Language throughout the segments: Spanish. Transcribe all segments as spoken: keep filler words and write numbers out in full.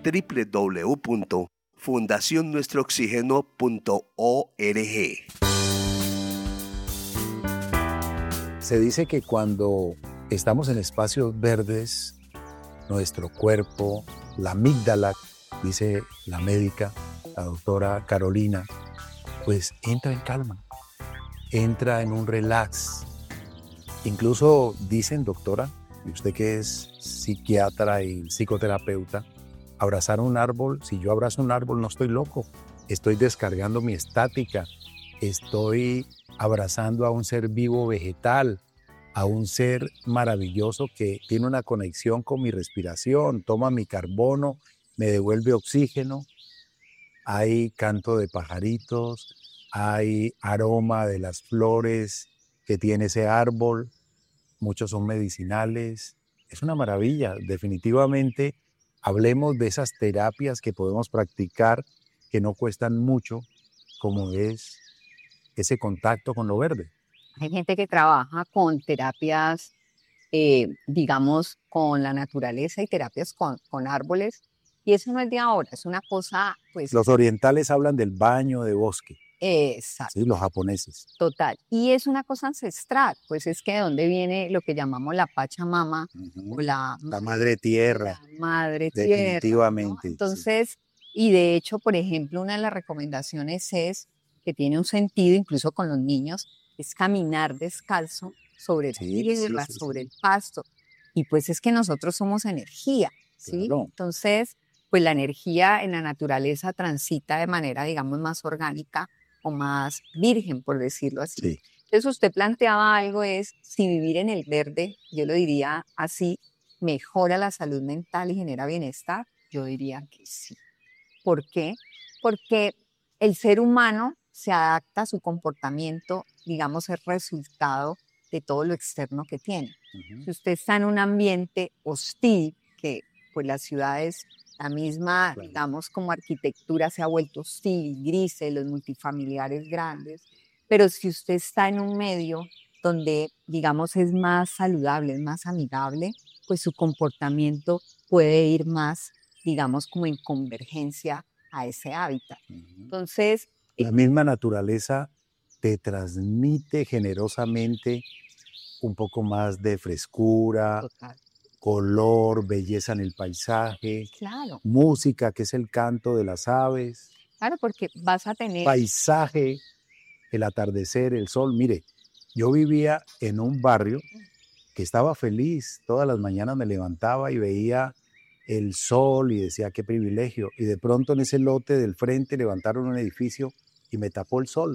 doble u doble u doble u punto fundación nuestro oxígeno punto org. Se dice que cuando estamos en espacios verdes, nuestro cuerpo, la amígdala, dice la médica, la doctora Carolina, pues entra en calma, entra en un relax. Incluso dicen, doctora, y usted que es psiquiatra y psicoterapeuta, abrazar un árbol, si yo abrazo un árbol no estoy loco, estoy descargando mi estática, estoy abrazando a un ser vivo vegetal, a un ser maravilloso que tiene una conexión con mi respiración, toma mi carbono, me devuelve oxígeno. Hay canto de pajaritos, hay aroma de las flores que tiene ese árbol, muchos son medicinales. Es una maravilla, definitivamente. Hablemos de esas terapias que podemos practicar que no cuestan mucho, como es ese contacto con lo verde. Hay gente que trabaja con terapias, eh, digamos, con la naturaleza y terapias con, con árboles. Y eso no es de ahora, es una cosa, pues... Los orientales hablan del baño de bosque. Exacto. Sí, los japoneses. Total. Y es una cosa ancestral, pues es que de dónde viene lo que llamamos la Pachamama, Uh-huh. o la, la madre tierra. La madre definitivamente, tierra, ¿no? Entonces, sí. Y de hecho, por ejemplo, una de las recomendaciones es, que tiene un sentido incluso con los niños, es caminar descalzo sobre la sí, tierra, sí, sí, sobre sí. el pasto. Y pues es que nosotros somos energía, ¿sí? Claro. Entonces, pues la energía en la naturaleza transita de manera, digamos, más orgánica o más virgen, por decirlo así. Sí. Entonces usted planteaba algo, es si vivir en el verde, yo lo diría así, mejora la salud mental y genera bienestar, yo diría que sí. ¿Por qué? Porque el ser humano se adapta a su comportamiento, digamos, es resultado de todo lo externo que tiene. Uh-huh. Si usted está en un ambiente hostil, que pues las ciudades, la misma, claro. digamos, como arquitectura se ha vuelto hostil, grises, los multifamiliares grandes, pero si usted está en un medio donde, digamos, es más saludable, es más amigable, pues su comportamiento puede ir más, digamos, como en convergencia a ese hábitat. Uh-huh. Entonces... La misma naturaleza te transmite generosamente un poco más de frescura, total. color, belleza en el paisaje, claro. música, que es el canto de las aves. Claro, porque vas a tener... Paisaje, el atardecer, el sol. Mire, yo vivía en un barrio que estaba feliz. Todas las mañanas me levantaba y veía el sol y decía, qué privilegio. Y de pronto en ese lote del frente levantaron un edificio y me tapó el sol.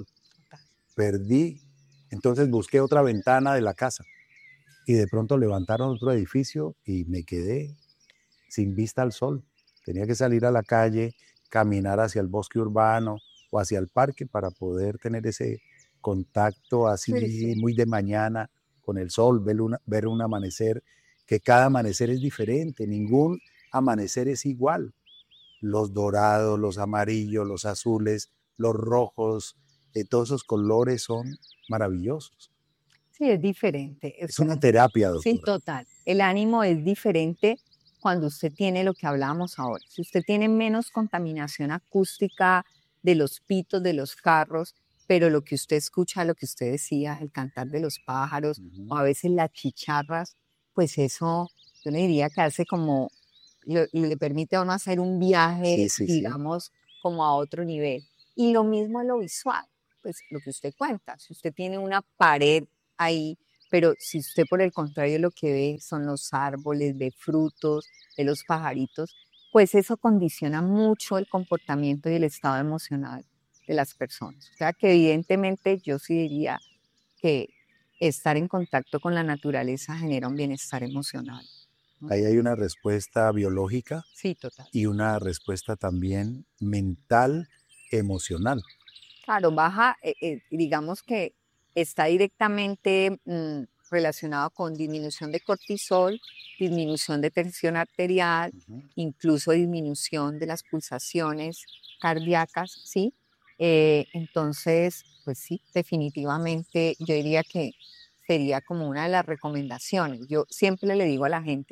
Perdí. Entonces busqué otra ventana de la casa. Y de pronto levantaron otro edificio y me quedé sin vista al sol. Tenía que salir a la calle, caminar hacia el bosque urbano o hacia el parque para poder tener ese contacto así sí, sí. muy de mañana con el sol, ver, una, ver un amanecer, que cada amanecer es diferente, ningún amanecer es igual. Los dorados, los amarillos, los azules, los rojos, eh, todos esos colores son maravillosos. Sí, es diferente. Es, es una terapia, doctora. Sí, total. El ánimo es diferente cuando usted tiene lo que hablábamos ahora. Si usted tiene menos contaminación acústica de los pitos, de los carros, pero lo que usted escucha, lo que usted decía, el cantar de los pájaros, uh-huh. o a veces las chicharras, pues eso, yo le diría que hace como, le, le permite a uno hacer un viaje, sí, sí, digamos, sí. como a otro nivel. Y lo mismo en lo visual, pues lo que usted cuenta. Si usted tiene una pared ahí, pero si usted por el contrario lo que ve son los árboles, de frutos, de los pajaritos, pues eso condiciona mucho el comportamiento y el estado emocional de las personas. O sea que evidentemente yo sí diría que estar en contacto con la naturaleza genera un bienestar emocional, ¿no? Ahí hay una respuesta biológica, sí, total. Y una respuesta también mental, emocional. Claro, baja, eh, eh, digamos que está directamente mmm, relacionado con disminución de cortisol, disminución de tensión arterial, uh-huh. incluso disminución de las pulsaciones cardíacas, ¿sí? Eh, entonces, pues sí, definitivamente yo diría que sería como una de las recomendaciones. Yo siempre le digo a la gente,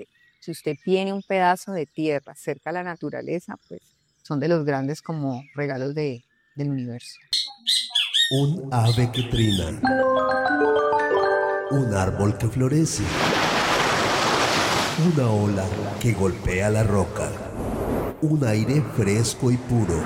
Si usted tiene un pedazo de tierra cerca a la naturaleza, pues son de los grandes como regalos de, del universo. Un ave que trina, un árbol que florece, una ola que golpea la roca, un aire fresco y puro.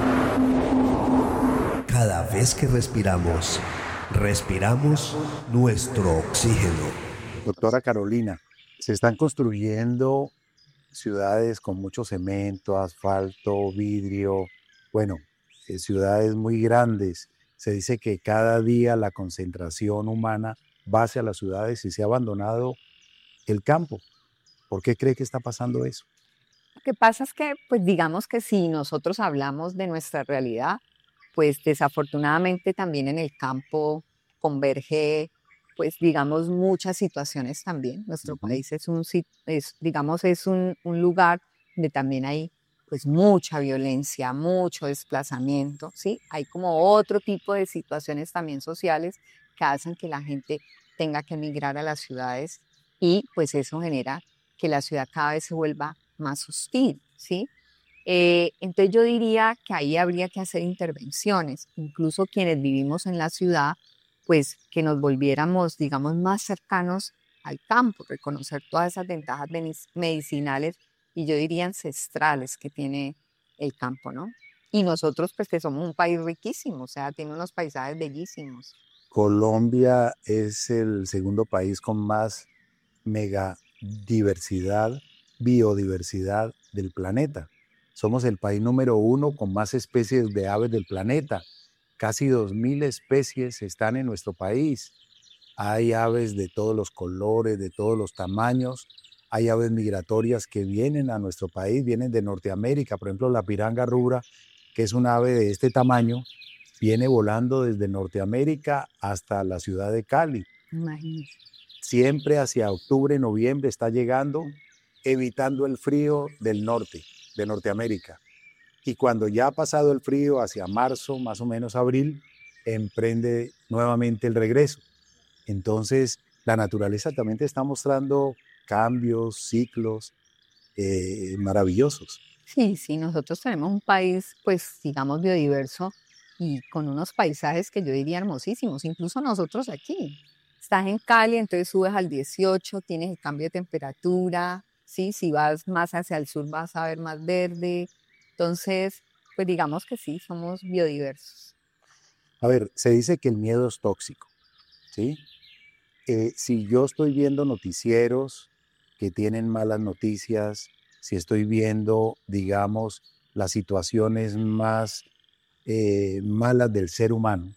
Cada vez que respiramos, respiramos nuestro oxígeno. Doctora Carolina, se están construyendo ciudades con mucho cemento, asfalto, vidrio, bueno, eh, ciudades muy grandes. Se dice que cada día la concentración humana va hacia las ciudades y se ha abandonado el campo. ¿Por qué cree que está pasando eso? Lo que pasa es que, pues digamos que si nosotros hablamos de nuestra realidad, pues desafortunadamente también en el campo converge, pues digamos, muchas situaciones también. Nuestro Ujú. país es un, sit- es, digamos, es un, un lugar donde también hay pues mucha violencia, mucho desplazamiento, ¿sí? Hay como otro tipo de situaciones también sociales que hacen que la gente tenga que emigrar a las ciudades y pues eso genera que la ciudad cada vez se vuelva más hostil, ¿sí? Eh, entonces yo diría que ahí habría que hacer intervenciones, incluso quienes vivimos en la ciudad, pues que nos volviéramos, digamos, más cercanos al campo, reconocer todas esas ventajas medic- medicinales y yo diría ancestrales que tiene el campo, ¿no? Y nosotros, pues que somos un país riquísimo, o sea, tiene unos paisajes bellísimos. Colombia es el segundo país con más megadiversidad, biodiversidad del planeta. Somos el país número uno con más especies de aves del planeta. Casi dos mil especies están en nuestro país. Hay aves de todos los colores, de todos los tamaños. Hay aves migratorias que vienen a nuestro país, vienen de Norteamérica. Por ejemplo, la piranga rubra, que es un ave de este tamaño, viene volando desde Norteamérica hasta la ciudad de Cali. Imagínense. Siempre hacia octubre, noviembre está llegando, evitando el frío del norte, de Norteamérica. Y cuando ya ha pasado el frío, hacia marzo, más o menos abril, emprende nuevamente el regreso. Entonces, la naturaleza también te está mostrando cambios, ciclos eh, maravillosos. Sí, sí, nosotros tenemos un país, pues, digamos, biodiverso y con unos paisajes que yo diría hermosísimos, incluso nosotros aquí. Estás en Cali, entonces subes al dieciocho, tienes el cambio de temperatura, ¿sí? Si vas más hacia el sur vas a ver más verde. Entonces, pues digamos que sí, somos biodiversos. A ver, se dice que el miedo es tóxico, ¿sí? Eh, si yo estoy viendo noticieros que tienen malas noticias, si estoy viendo, digamos, las situaciones más eh, malas del ser humano,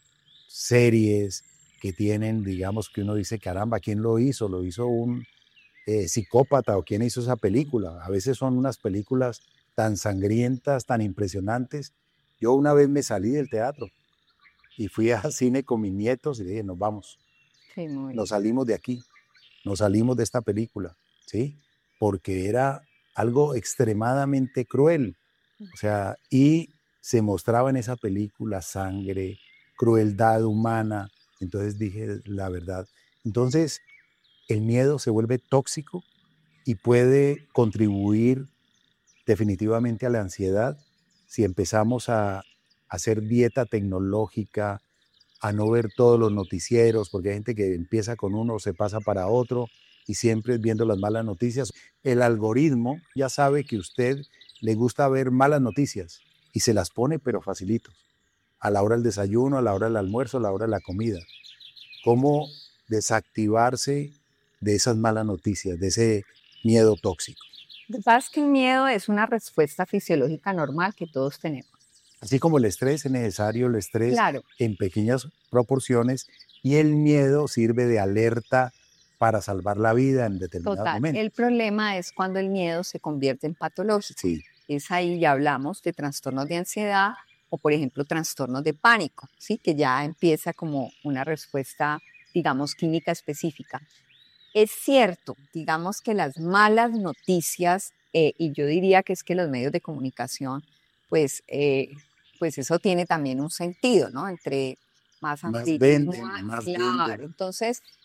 series que tienen, digamos, que uno dice, caramba, ¿quién lo hizo? ¿Lo hizo un eh, psicópata o quién hizo esa película? A veces son unas películas tan sangrientas, tan impresionantes. Yo una vez me salí del teatro y fui a cine con mis nietos y dije, nos vamos, Sí, muy nos bien. salimos de aquí, nos salimos de esta película, ¿sí? Porque era algo extremadamente cruel. O sea, y se mostraba en esa película sangre, crueldad humana. Entonces dije la verdad. Entonces, el miedo se vuelve tóxico y puede contribuir definitivamente a la ansiedad si empezamos a hacer dieta tecnológica, a no ver todos los noticieros, porque hay gente que empieza con uno, se pasa para otro y siempre viendo las malas noticias. El algoritmo ya sabe que a usted le gusta ver malas noticias y se las pone, pero facilitos, a la hora del desayuno, a la hora del almuerzo, a la hora de la comida. ¿Cómo desactivarse de esas malas noticias, de ese miedo tóxico? Lo que pasa es que el miedo es una respuesta fisiológica normal que todos tenemos. Así como el estrés es necesario, el estrés Claro, en pequeñas proporciones y el miedo sirve de alerta para salvar la vida en determinados total. momentos. El problema es cuando el miedo se convierte en patológico. Sí, Es ahí ya hablamos de trastornos de ansiedad o, por ejemplo, trastornos de pánico, ¿sí? Que ya empieza como una respuesta, digamos, química específica. Es cierto, digamos que las malas noticias, eh, y yo diría que es que los medios de comunicación, pues, eh, pues eso tiene también un sentido, ¿no? Entre más más amarillismo, venden, ah, más venden. claro. Entonces,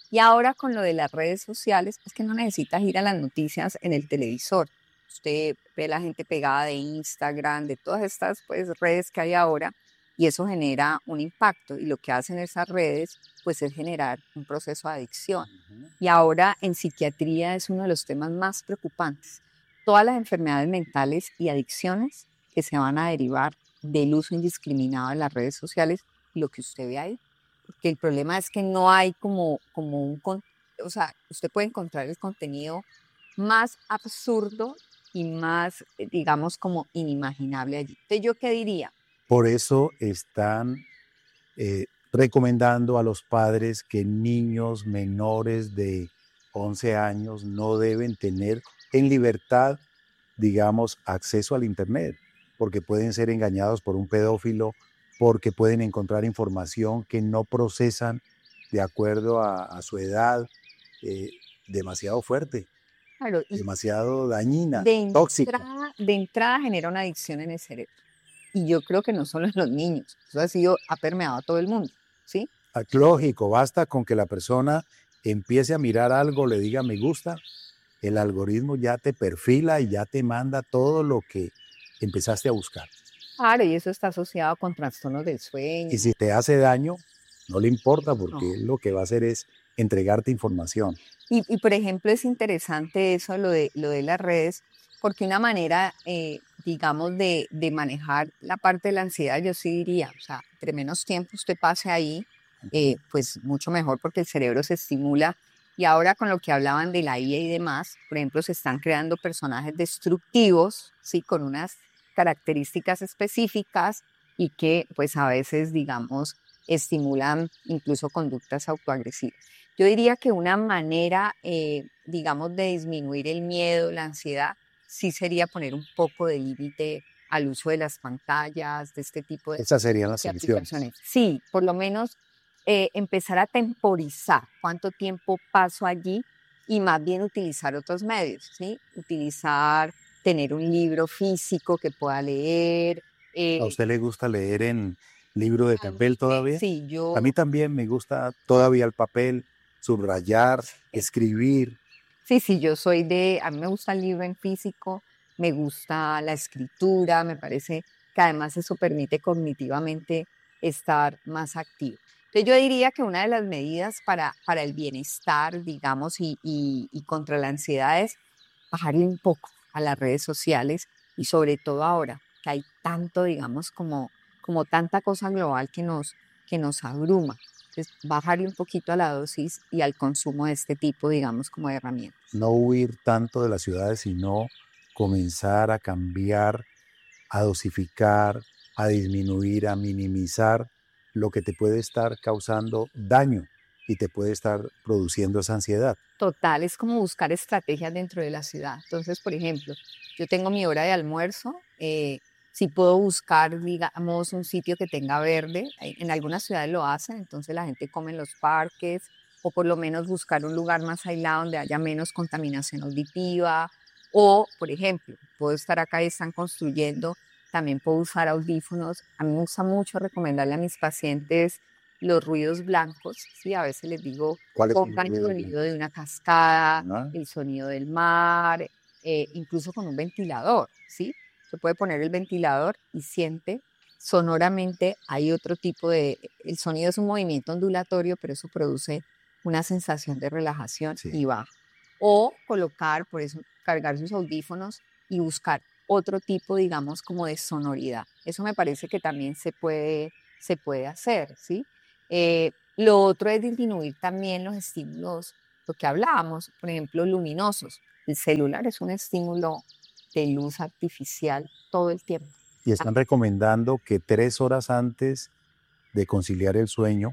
Y ahora con lo de las redes sociales, es que no necesitas ir a las noticias en el televisor. Usted ve a la gente pegada de Instagram, de todas estas pues, redes que hay ahora, y eso genera un impacto. Y lo que hacen esas redes, pues es generar un proceso de adicción. Ujú. Y ahora en psiquiatría es uno de los temas más preocupantes. Todas las enfermedades mentales y adicciones que se van a derivar del uso indiscriminado de las redes sociales, lo que usted ve ahí. Porque el problema es que no hay como, como un... con- O sea, usted puede encontrar el contenido más absurdo y más, eh, digamos, como inimaginable allí. Entonces, ¿yo qué diría? Por eso están eh, recomendando a los padres que niños menores de once años no deben tener en libertad, digamos, acceso al Internet, porque pueden ser engañados por un pedófilo, porque pueden encontrar información que no procesan de acuerdo a, a su edad, eh, demasiado fuerte, Claro, y demasiado dañina, de tóxica. entrada, de entrada genera una adicción en el cerebro. Y yo creo que no solo en los niños, eso ha sido, ha permeado a todo el mundo, ¿sí? Ah, lógico, basta con que la persona empiece a mirar algo, le diga me gusta, el algoritmo ya te perfila y ya te manda todo lo que empezaste a buscar. Claro, y eso está asociado con trastornos del Y sueño. si te hace daño, no le importa porque No. él lo que va a hacer es entregarte información. Y, y, por ejemplo, es interesante eso, lo de, lo de las redes, porque una manera, eh, digamos, de, de manejar la parte de la ansiedad, yo sí diría, o sea, entre menos tiempo usted pase ahí, eh, pues mucho mejor porque el cerebro se estimula. Y ahora con lo que hablaban de la I A y demás, por ejemplo, se están creando personajes destructivos, ¿sí? Con unas características específicas y que, pues, a veces, digamos, estimulan incluso conductas autoagresivas. Yo diría que una manera, eh, digamos, de disminuir el miedo, la ansiedad, sí sería poner un poco de límite al uso de las pantallas, de este tipo de, Esas serían las de soluciones. aplicaciones. Sí, por lo menos eh, empezar a temporizar cuánto tiempo paso allí y más bien utilizar otros medios, ¿sí? Utilizar, tener un libro físico que pueda leer. ¿A eh, usted le gusta leer en libro de a mí papel me- todavía? sí, A yo mí también me gusta todavía el papel, subrayar, escribir. Sí, sí, yo soy de, a mí me gusta el libro en físico, me gusta la escritura, me parece que además eso permite cognitivamente estar más activo. Entonces yo diría que una de las medidas para, para el bienestar, digamos, y, y, y contra la ansiedad es bajarle un poco a las redes sociales y sobre todo ahora que hay tanto, digamos, como, como tanta cosa global que nos, que nos abruma. Entonces, bajarle un poquito a la dosis y al consumo de este tipo, digamos, como de herramientas. No huir tanto de las ciudades, sino comenzar a cambiar, a dosificar, a disminuir, a minimizar lo que te puede estar causando daño y te puede estar produciendo esa ansiedad. Total, es como buscar estrategias dentro de la ciudad. Entonces, por ejemplo, yo tengo mi hora de almuerzo, eh, si puedo buscar, digamos, un sitio que tenga verde, eh, en algunas ciudades lo hacen, entonces la gente come en los parques, o por lo menos buscar un lugar más aislado donde haya menos contaminación auditiva, o, por ejemplo, puedo estar acá y están construyendo, también puedo usar audífonos. A mí me gusta mucho recomendarle a mis pacientes los ruidos blancos, ¿sí? A veces les digo, ¿Cuáles son los pongan el ruidos sonido de blancos? una cascada, Ah, el sonido del mar, eh, incluso con un ventilador, ¿sí? Se puede poner el ventilador y siente sonoramente, hay otro tipo de, el sonido es un movimiento ondulatorio, pero eso produce una sensación de relajación sí. y baja. O colocar, por eso, cargar sus audífonos y buscar otro tipo, digamos, como de sonoridad. Eso me parece que también se puede, se puede hacer, ¿sí? Eh, lo otro es disminuir también los estímulos, lo que hablábamos, por ejemplo, luminosos. El celular es un estímulo de luz artificial todo el tiempo. Y Ah, están recomendando que tres horas antes de conciliar el sueño,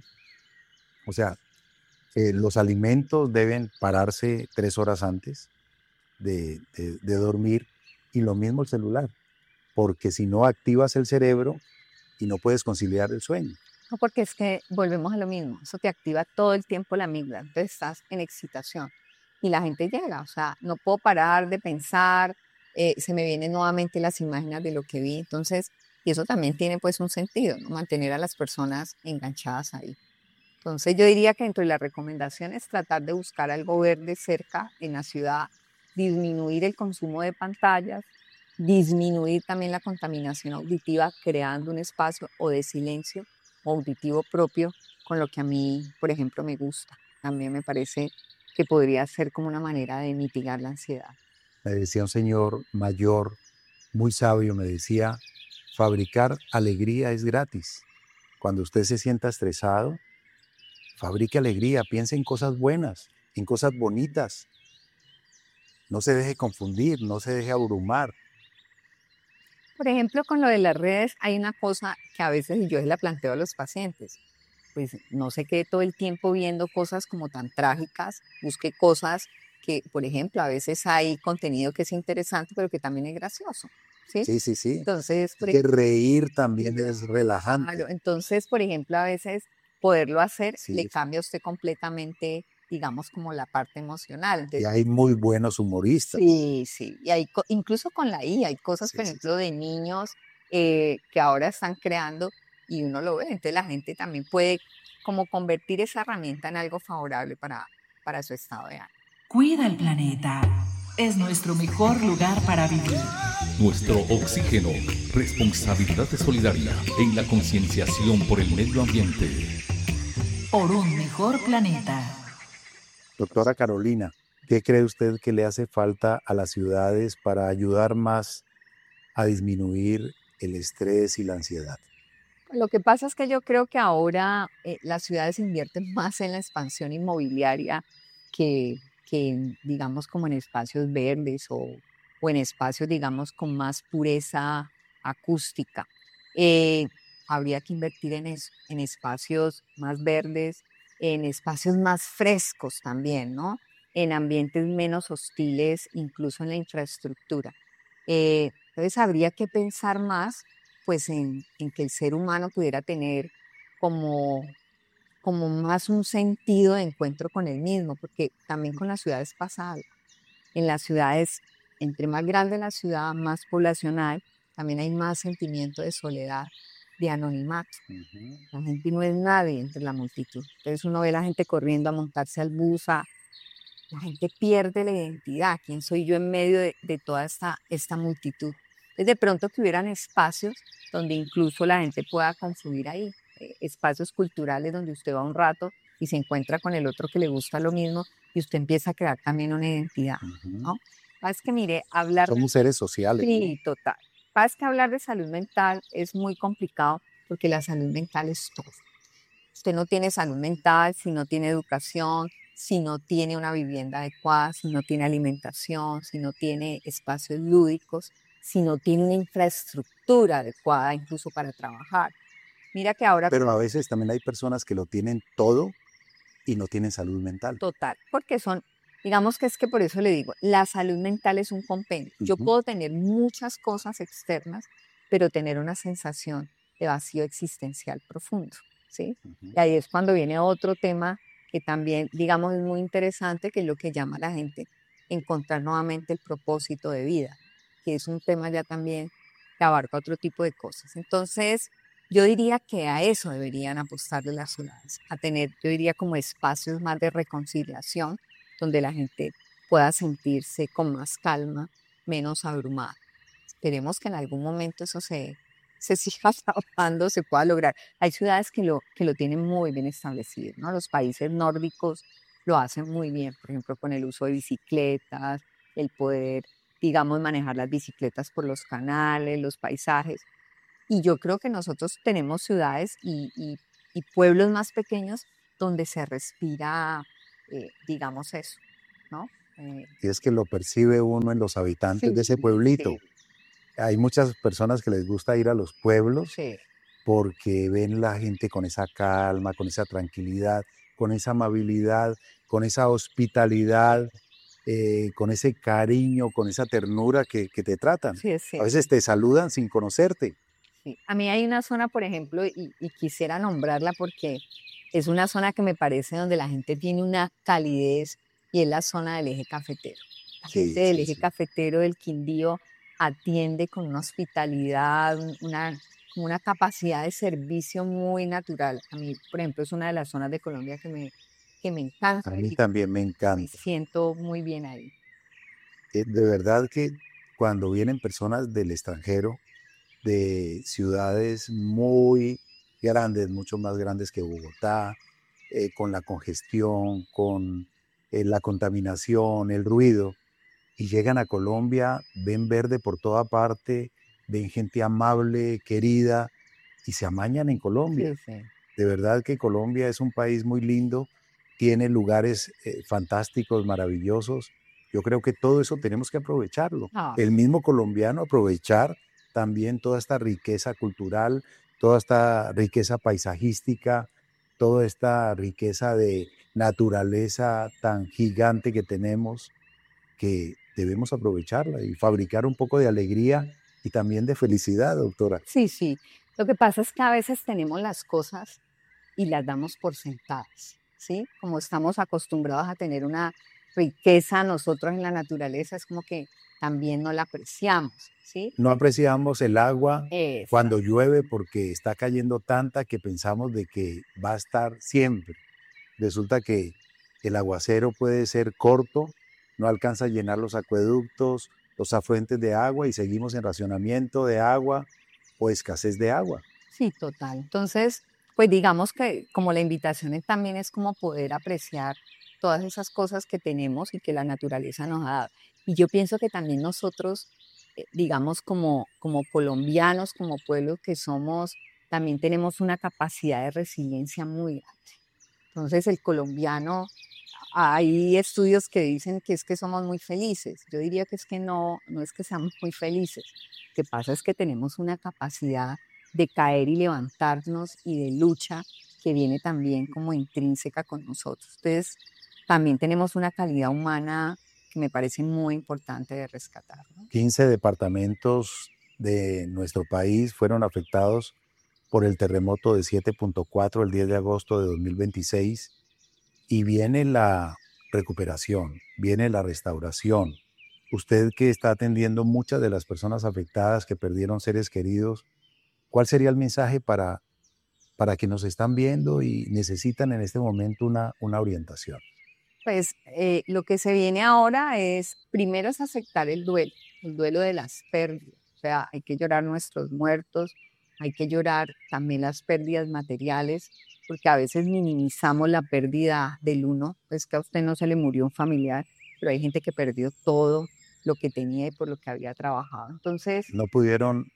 o sea, eh, los alimentos deben pararse tres horas antes de, de- de dormir y lo mismo el celular, porque si no activas el cerebro y no puedes conciliar el sueño. no, porque es que volvemos a lo mismo, eso te activa todo el tiempo la amígdala, entonces estás en excitación y la gente llega, o sea, no puedo parar de pensar, eh, se me vienen nuevamente las imágenes de lo que vi, entonces, y eso también tiene pues un sentido, ¿no? Mantener a las personas enganchadas ahí. Entonces yo diría que dentro de las recomendaciones tratar de buscar algo verde cerca en la ciudad, disminuir el consumo de pantallas, disminuir también la contaminación auditiva creando un espacio o de silencio o auditivo propio, con lo que a mí, por ejemplo, me gusta. También me parece que podría ser como una manera de mitigar la ansiedad. Me decía un señor mayor, muy sabio, me decía, fabricar alegría es gratis. Cuando usted se sienta estresado, fabrique alegría, piense en cosas buenas, en cosas bonitas. No se deje confundir, no se deje abrumar. Por ejemplo, con lo de las redes hay una cosa que a veces yo se la planteo a los pacientes. Pues no se quede todo el tiempo viendo cosas como tan trágicas, busque cosas que, por ejemplo, a veces hay contenido que es interesante, pero que también es gracioso, ¿sí? Sí, sí, sí. Entonces, por Que ejemplo, reír también es relajante. claro, entonces, por ejemplo, a veces poderlo hacer le Sí, cambia a usted completamente, digamos, como la parte emocional. y Entonces, hay muy buenos humoristas. sí, sí, y hay, co- incluso con la I A, hay cosas, Sí, por sí, ejemplo, de niños eh, que ahora están creando y uno lo ve. Entonces la gente también puede como convertir esa herramienta en algo favorable para, para su estado de ánimo. Cuida el planeta. Es nuestro mejor lugar para vivir. Nuestro oxígeno, responsabilidad solidaria en la concienciación por el medio ambiente. Por un mejor planeta. Doctora Carolina, ¿qué cree usted que le hace falta a las ciudades para ayudar más a disminuir el estrés y la ansiedad? Lo que pasa es que yo creo que ahora eh, las ciudades invierten más en la expansión inmobiliaria que, que en, digamos, como en espacios verdes o, o en espacios, digamos, con más pureza acústica. Eh, Habría que invertir en eso, en espacios más verdes, en espacios más frescos también, ¿no? En ambientes menos hostiles, incluso en la infraestructura. Eh, entonces habría que pensar más pues en, en que el ser humano pudiera tener como, como más un sentido de encuentro con él mismo, porque también con las ciudades pasa algo. En las ciudades, entre más grande la ciudad, más poblacional, también hay más sentimiento de soledad, de anonimato. Ujú. La gente no es nadie entre la multitud. Entonces uno ve a la gente corriendo a montarse al bus, a- la gente pierde la identidad. ¿Quién soy yo en medio de, de toda esta, esta multitud? Entonces, de pronto que hubieran espacios donde incluso la gente pueda confluir ahí, eh, espacios culturales donde usted va un rato y se encuentra con el otro que le gusta lo mismo y usted empieza a crear también una identidad, Ujú. ¿no? Es que mire, hablar de... Somos seres sociales, ¿no? Sí, total. Es que hablar de salud mental es muy complicado porque la salud mental es todo. Usted no tiene salud mental si no tiene educación, si no tiene una vivienda adecuada, si no tiene alimentación, si no tiene espacios lúdicos, si no tiene una infraestructura adecuada incluso para trabajar. Mira que ahora, Pero a veces también hay personas que lo tienen todo y no tienen salud mental. total, porque son, digamos que es que por eso le digo, la salud mental es un compendio. Yo Ujú. puedo tener muchas cosas externas, pero tener una sensación de vacío existencial profundo, ¿sí? Ujú. Y ahí es cuando viene otro tema que también, digamos, es muy interesante, que es lo que llama la gente encontrar nuevamente el propósito de vida, que es un tema ya también que abarca otro tipo de cosas. Entonces, yo diría que a eso deberían apostarle las ciudades, a tener, yo diría, como espacios más de reconciliación, donde la gente pueda sentirse con más calma, menos abrumada. Esperemos que en algún momento eso se, se siga trabajando, se pueda lograr. Hay ciudades que lo, que lo tienen muy bien establecido, ¿no? Los países nórdicos lo hacen muy bien, por ejemplo, con el uso de bicicletas, el poder, digamos, manejar las bicicletas por los canales, los paisajes. Y yo creo que nosotros tenemos ciudades y, y- y pueblos más pequeños donde se respira, eh, digamos eso, ¿no? Eh, Y es que lo percibe uno en los habitantes de ese sí, pueblito. sí, Hay muchas personas que les gusta ir a los pueblos sí. porque ven la gente con esa calma, con esa tranquilidad, con esa amabilidad, con esa hospitalidad, eh, con ese cariño, con esa ternura que, que te tratan. Sí, es A cierto. veces te saludan sin conocerte. Sí. A mí hay una zona, por ejemplo, y, y quisiera nombrarla porque es una zona que me parece donde la gente tiene una calidez y es la zona del eje cafetero. La gente Sí, del sí, eje sí. cafetero del Quindío atiende con una hospitalidad, un- una como una capacidad de servicio muy natural. A mí, por ejemplo, es una de las zonas de Colombia que me, que me encanta A mí y también me me encanta. siento muy bien ahí. Eh, De verdad que cuando vienen personas del extranjero, de ciudades muy grandes, mucho más grandes que Bogotá, eh, con la congestión, con eh, la contaminación, el ruido, y llegan a Colombia, ven verde por toda parte, ven gente amable, querida, y se amañan en Colombia. Sí, sí. De verdad que Colombia es un país muy lindo, tiene lugares eh, fantásticos, maravillosos. Yo creo que todo eso tenemos que aprovecharlo. Ah, El mismo colombiano aprovechar también toda esta riqueza cultural, toda esta riqueza paisajística, toda esta riqueza de naturaleza tan gigante que tenemos, que debemos aprovecharla y fabricar un poco de alegría y también de felicidad, doctora. sí, sí. Lo que pasa es que a veces tenemos las cosas y las damos por sentadas, ¿sí? Como estamos acostumbrados a tener una riqueza nosotros en la naturaleza, es como que también no la apreciamos, ¿sí? No apreciamos el agua Esa, cuando llueve porque está cayendo tanta que pensamos de que va a estar siempre. Resulta que el aguacero puede ser corto, no alcanza a llenar los acueductos, los afluentes de agua y seguimos en racionamiento de agua o escasez de agua. sí, total. Entonces, pues digamos que como la invitación es- también es como poder apreciar todas esas cosas que tenemos y que la naturaleza nos ha dado. Y yo pienso que también nosotros, eh, digamos como, como colombianos, como pueblo que somos, también tenemos una capacidad de resiliencia muy grande. Entonces, el colombiano, hay estudios que dicen que es que somos muy felices. Yo diría que es que no, no es que seamos muy felices. Lo que pasa es que tenemos una capacidad de caer y levantarnos y de lucha que viene también como intrínseca con nosotros. Entonces, también tenemos una calidad humana que me parece muy importante de rescatar, ¿no? quince departamentos de nuestro país fueron afectados por el terremoto de siete punto cuatro el diez de agosto de dos mil veintiséis y viene la recuperación, viene la restauración. Usted que está atendiendo muchas de las personas afectadas que perdieron seres queridos, ¿cuál sería el mensaje para, para que nos están viendo y necesitan en este momento una, una orientación? Pues eh, lo que se viene ahora es, primero es aceptar el duelo, el duelo de las pérdidas. O sea, hay que llorar nuestros muertos, hay que llorar también las pérdidas materiales, porque a veces minimizamos la pérdida del uno, pues que a usted no se le murió un familiar, pero hay gente que perdió todo lo que tenía y por lo que había trabajado. Entonces, No pudieron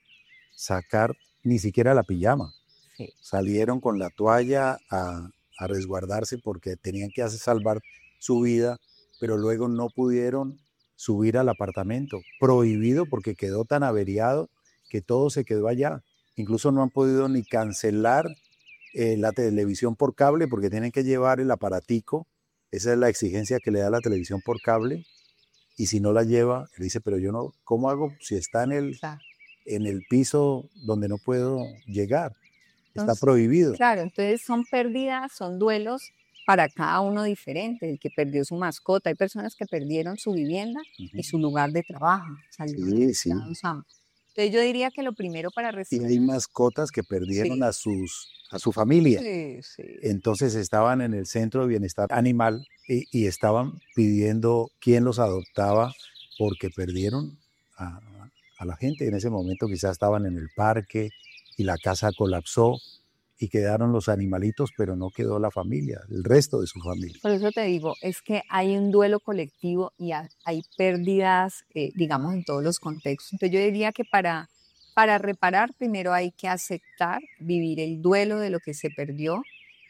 sacar ni siquiera la pijama. sí, Salieron con la toalla a, a resguardarse porque tenían que hacer, salvar su vida, pero luego no pudieron subir al apartamento. Prohibido porque quedó tan averiado que todo se quedó allá. Incluso no han podido ni cancelar eh, la televisión por cable porque tienen que llevar el aparatico. Esa es la exigencia que le da la televisión por cable. Y si no la lleva, él dice, pero yo no, ¿cómo hago si está en el, claro. en el piso donde no puedo llegar? Está Entonces, prohibido. claro, entonces son pérdidas, son duelos para cada uno diferente. El que perdió su mascota, hay personas que perdieron su vivienda y su lugar de trabajo, salieron Sí, sí. afectados ambos. Entonces yo diría que lo primero para Y rescatar, hay mascotas que perdieron sí, a, sus, a su familia. sí, sí, Entonces estaban en el centro de bienestar animal y, y estaban pidiendo quién los adoptaba porque perdieron a, a la gente. En ese momento quizás estaban en el parque y la casa colapsó y quedaron los animalitos, pero no quedó la familia, el resto de su familia. por eso te digo, es que hay un duelo colectivo y ha- hay pérdidas, eh, digamos, en todos los contextos. Entonces yo diría que para, para reparar primero hay que aceptar, vivir el duelo de lo que se perdió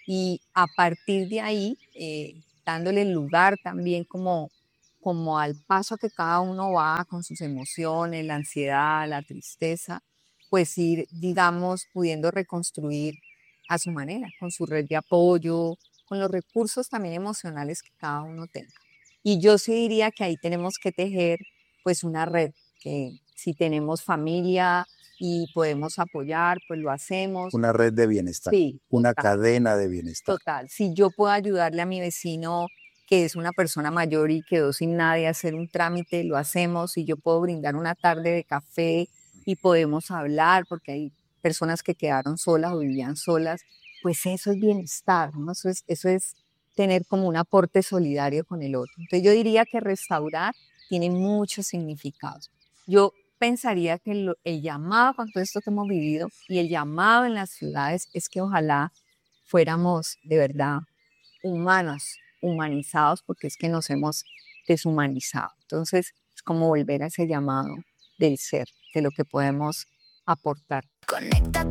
y a partir de ahí, eh, dándole lugar también como, como al paso que cada uno va con sus emociones, la ansiedad, la tristeza, pues ir, digamos, pudiendo reconstruir a su manera, con su red de apoyo, con los recursos también emocionales que cada uno tenga. Y yo sí diría que ahí tenemos que tejer pues una red, que si tenemos familia y podemos apoyar, pues lo hacemos. Una red de bienestar, Sí, una total, cadena de bienestar. total. Si yo puedo ayudarle a mi vecino que es una persona mayor y quedó sin nadie a hacer un trámite, lo hacemos. Si yo puedo brindar una tarde de café y podemos hablar, porque hay personas que quedaron solas o vivían solas, pues eso es bienestar, ¿no? Eso es, eso es tener como un aporte solidario con el otro. Entonces yo diría que restaurar tiene muchos significados. Yo pensaría que lo, el llamado con todo esto que hemos vivido y el llamado en las ciudades es que ojalá fuéramos de verdad humanos, humanizados, porque es que nos hemos deshumanizado. Entonces es como volver a ese llamado del ser, de lo que podemos aportar. Conecta